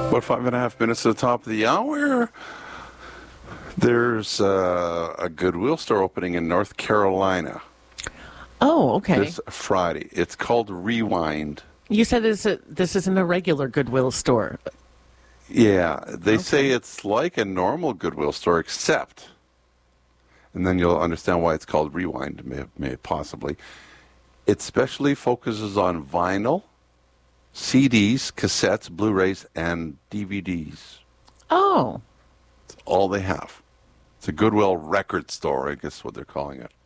About 5.5 minutes to the top of the hour. There's a Goodwill store opening in North Carolina Oh, okay. this Friday. It's called Rewind. You said this isn't a regular Goodwill store. Yeah, they say it's like a normal Goodwill store, except, and then you'll understand why it's called Rewind, may possibly. It specially focuses on vinyl, CDs, cassettes, Blu-rays, and DVDs. Oh. That's all they have. It's a Goodwill record store, I guess what they're calling it.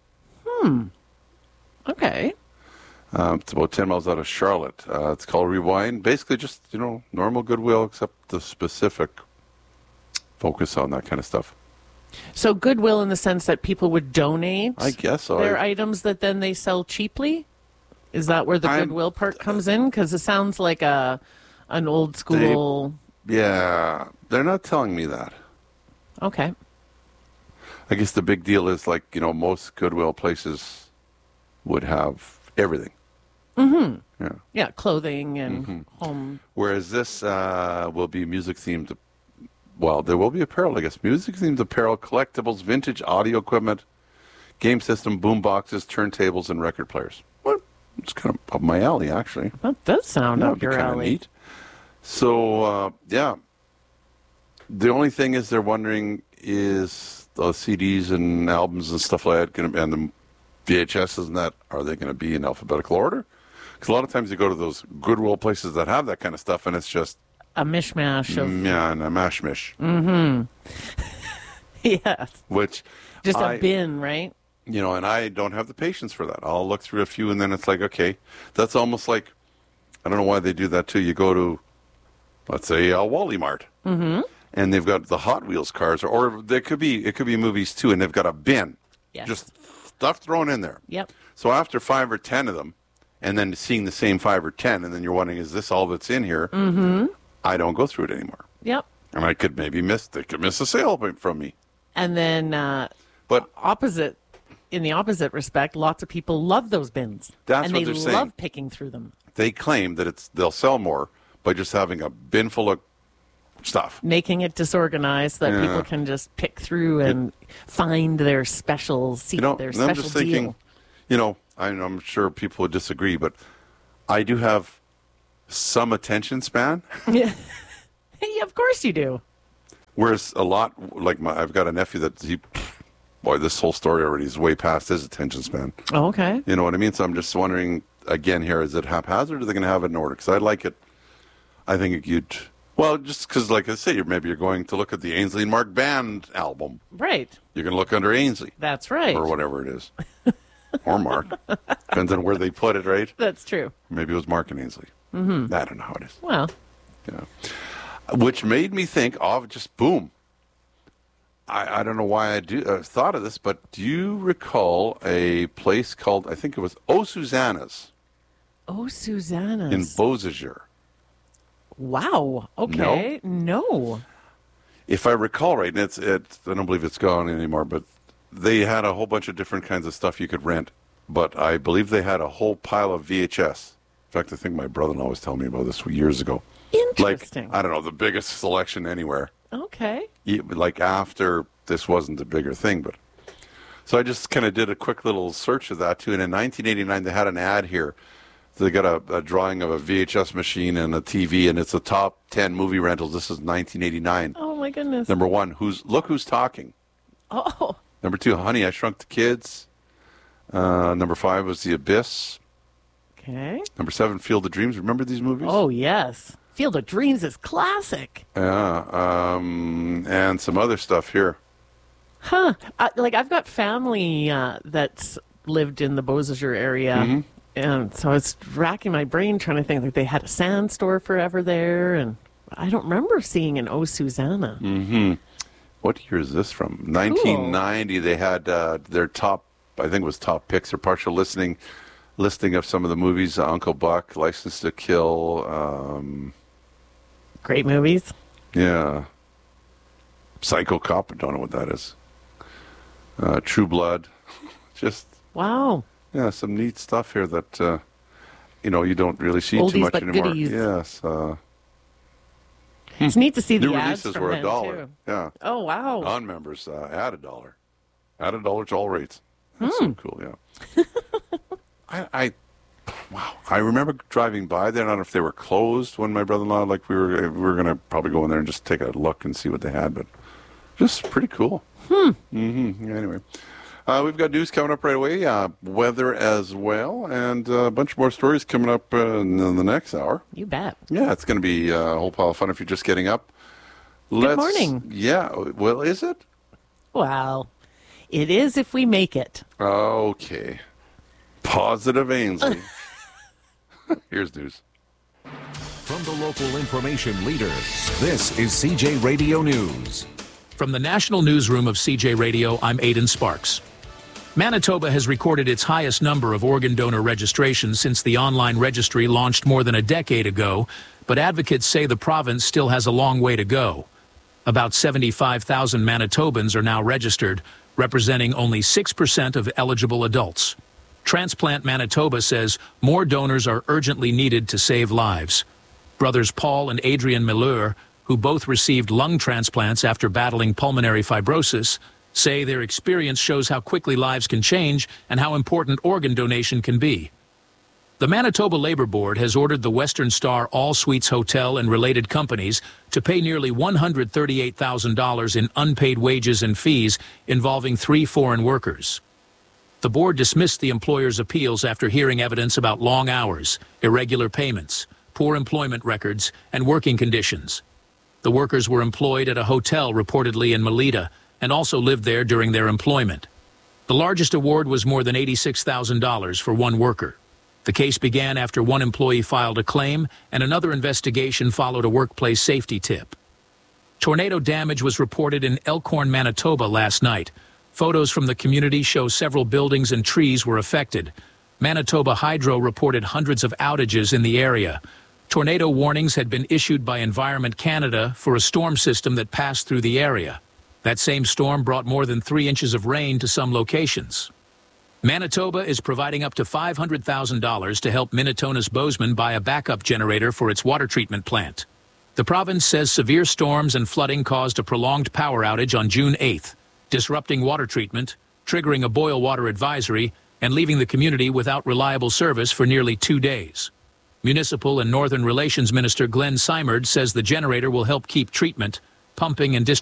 Okay. It's about 10 miles out of Charlotte. It's called Rewind. Basically just, normal Goodwill, except the specific focus on that kind of stuff. So Goodwill in the sense that people would donate I guess so. their items that then they sell cheaply? Is that where the Goodwill part comes in? Because it sounds like an old school... Yeah, they're not telling me that. Okay. I guess the big deal is most Goodwill places would have everything. Mm-hmm. Yeah. Yeah, clothing and home. Whereas this will be music-themed. Well, there will be apparel, I guess. Music-themed apparel, collectibles, vintage audio equipment, game system, boom boxes, turntables, and record players. Well, it's kind of up my alley, actually. That does sound That up would be your kind of alley. neat. So, yeah. The only thing is they're wondering is the CDs and albums and stuff like that, and the VHSs and that, are they going to be in alphabetical order? Because a lot of times you go to those Goodwill places that have that kind of stuff, and it's just... A mishmash of... Yeah, and a mashmish. Yes. Which... Just a bin, right? And I don't have the patience for that. I'll look through a few, and then it's like, okay, that's almost like... I don't know why they do that, too. You go to, let's say, Wally Mart. Mm-hmm. And they've got the Hot Wheels cars, or it could be movies too, and they've got a bin, Yes. just stuff thrown in there. Yep. So after 5 or 10 of them, and then seeing the same 5 or 10, and then you're wondering, is this all that's in here? Mm-hmm. I don't go through it anymore, Yep. and I could maybe miss a sale from me. And then, But in the opposite respect, lots of people love those bins. That's and what they they're saying. love picking through them. they claim that they'll sell more by just having a bin full of stuff. Making it disorganized that Yeah. people can just pick through and find their special seat, their I'm special just thinking, deal. I'm sure people would disagree, but I do have some attention span. Yeah. Yeah, of course you do. Whereas a lot, I've got a nephew this whole story already is way past his attention span. Oh, okay. You know what I mean? So I'm just wondering, again here, is it haphazard or are they going to have it in order? Because I like it. I think just because, like I say, maybe you're going to look at the Ainsley and Mark Band album. Right. You're going to look under Ainsley. That's right. Or whatever it is. Or Mark. Depends on where they put it, right? That's true. Maybe it was Mark and Ainsley. Mm-hmm. I don't know how it is. Well, Which made me think of just boom. I don't know why I thought of this, but do you recall a place called, I think it was Susanna's Oh, Susanna's. in Beausejour? Wow. Okay. No. If I recall right, and I don't believe it's gone anymore, but they had a whole bunch of different kinds of stuff you could rent. But I believe they had a whole pile of VHS. In fact, I think my brother-in-law was telling me about this years ago. Interesting. I don't know, the biggest selection anywhere. Okay. After this wasn't a bigger thing, but so I just kind of did a quick little search of that too. And in 1989, they had an ad here. So they got a drawing of a VHS machine and a TV, and it's the top 10 movie rentals. This is 1989. Oh my goodness. Number 1, Look Who's Talking. Oh. Number 2, Honey, I Shrunk the Kids. Number 5 was The Abyss. Okay. Number 7, Field of Dreams. Remember these movies? Oh yes. Field of Dreams is classic. Yeah. And some other stuff here. Huh. I've got family that's lived in the Beausejour area. Mm-hmm. And so I was racking my brain trying to think, they had a sand store forever there. And I don't remember seeing an Oh, Susanna. Mm-hmm. What year is this from? 1990. They had their top, I think it was top picks or partial listing of some of the movies. Uncle Buck, License to Kill. Great movies. Yeah. Psycho Cop, I don't know what that is. True Blood. Just, Wow. yeah, some neat stuff here that, you don't really see Oldies too much but anymore. goodies. Yes. It's neat to see the New ads releases from were them, $1. too. Yeah. Oh, wow. Non-members add $1. Add $1 to all rates. That's so cool. Yeah. Wow. I remember driving by there. I don't know if they were closed when my brother-in-law, like we were going to probably go in there and just take a look and see what they had, but just pretty cool. Anyway, we've got news coming up right away, weather as well, and a bunch more stories coming up in the next hour. You bet. Yeah, it's going to be a whole pile of fun if you're just getting up. Good morning. Yeah, well, is it? Well, it is if we make it. Okay. Positive Ainsley. Here's news. From the local information leader, this is CJ Radio News. From the National Newsroom of CJ Radio, I'm Aidan Sparks. Manitoba has recorded its highest number of organ donor registrations since the online registry launched more than a decade ago, but advocates say the province still has a long way to go. About 75,000 Manitobans are now registered, representing only 6% of eligible adults. Transplant Manitoba says more donors are urgently needed to save lives. Brothers Paul and Adrian Miller, who both received lung transplants after battling pulmonary fibrosis, say their experience shows how quickly lives can change and how important organ donation can be. The Manitoba Labour Board has ordered the Western Star All Suites Hotel and related companies to pay nearly $138,000 in unpaid wages and fees involving 3 foreign workers. The board dismissed the employer's appeals after hearing evidence about long hours, irregular payments, poor employment records, and working conditions. The workers were employed at a hotel reportedly in Melita and also lived there during their employment. The largest award was more than $86,000 for one worker. The case began after one employee filed a claim and another investigation followed a workplace safety tip. Tornado damage was reported in Elkhorn, Manitoba last night. Photos from the community show several buildings and trees were affected. Manitoba Hydro reported hundreds of outages in the area. Tornado warnings had been issued by Environment Canada for a storm system that passed through the area. That same storm brought more than 3 inches of rain to some locations. Manitoba is providing up to $500,000 to help Minitona's Bozeman buy a backup generator for its water treatment plant. The province says severe storms and flooding caused a prolonged power outage on June 8th, disrupting water treatment, triggering a boil water advisory, and leaving the community without reliable service for nearly 2 days. Municipal and Northern Relations Minister Glenn Simard says the generator will help keep treatment, pumping, and distribution